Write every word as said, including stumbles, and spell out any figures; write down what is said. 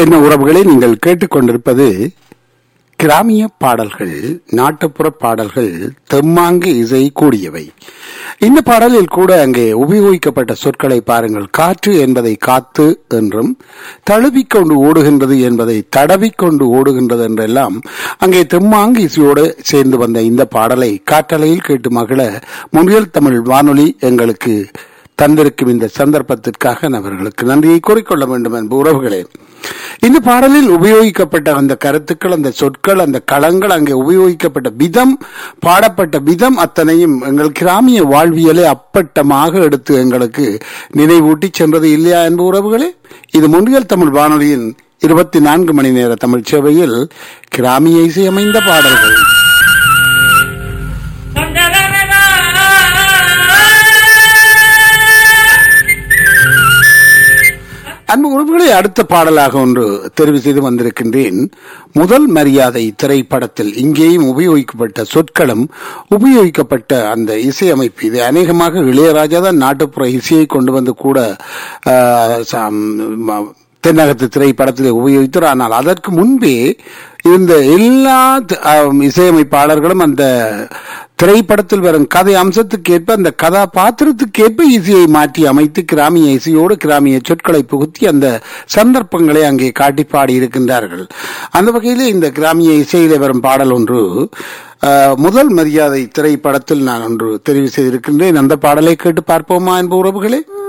என்ன உறவுகளை நீங்கள் கேட்டுக்கொண்டிருப்பது கிராமிய பாடல்கள், நாட்டுப்புற பாடல்கள், தெம்மாங்கு இசை கூடியவை. இந்த பாடலில் கூட அங்கே உபயோகிக்கப்பட்ட சொற்களை பாருங்கள். காற்று என்பதை காத்து என்றும், தழுவிக்கொண்டு ஓடுகின்றது என்பதை தடவிக்கொண்டு ஓடுகின்றது என்றெல்லாம் அங்கே தெம்மாங்கு இசையோடு சேர்ந்து வந்த இந்த பாடலை காற்றலையில் கேட்டு மகிழ முன்னில் தமிழ் வானொலி எங்களுக்கு தந்திருக்கும் இந்த சந்தர்ப்பத்திற்காக அவர்களுக்கு நன்றியை கூறிக்கொள்ள வேண்டும் என்பது உறவுகளே. இந்த பாடலில் உபயோகிக்கப்பட்ட அந்த கருத்துக்கள், அந்த சொற்கள், அந்த களங்கள், அங்கே உபயோகிக்கப்பட்ட விதம், பாடப்பட்ட விதம் அத்தனையும் எங்கள் கிராமிய வாழ்வியலை அப்பட்டமாக எடுத்து எங்களுக்கு நினைவூட்டி சென்றது இல்லையா என்பது உறவுகளே. இது முன்னில் தமிழ் வானொலியின் இருபத்தி நான்கு மணி நேர தமிழ் சேவையில் கிராமிய இசை அமைந்த பாடல்கள். அன்பு உறவுகளை, அடுத்த பாடலாக ஒன்று தெரிவு செய்து வந்திருக்கின்றேன். முதல் மரியாதை திரைப்படத்தில் இங்கேயும் உபயோகிக்கப்பட்ட சொற்களும் உபயோகிக்கப்பட்ட அந்த இசையமைப்பு, இது அநேகமாக இளையராஜா தான் நாட்டுப்புற இசையை கொண்டு வந்து கூட தென்னகத்து திரைப்படத்தில் உபயோகித்தார். ஆனால் அதற்கு முன்பே இந்த எல்லா இசையமைப்பாளர்களும் அந்த திரைப்படத்தில் வரும் கதை அம்சத்துக்கு ஏற்ப, அந்த கதாபாத்திரத்துக்கு ஏற்ப இசையை மாற்றி அமைத்து கிராமிய இசையோடு கிராமிய சொற்களை புகுத்தி அந்த சந்தர்ப்பங்களை அங்கே காட்டி பாடி இருக்கின்றார்கள். அந்த வகையிலே இந்த கிராமிய இசையிலே வரும் பாடல் ஒன்று முதல் மரியாதை திரைப்படத்தில் நான் ஒன்று தெரிவு செய்திருக்கின்றேன். அந்த பாடலை கேட்டு பார்ப்போமா என்பது உறவுகளே.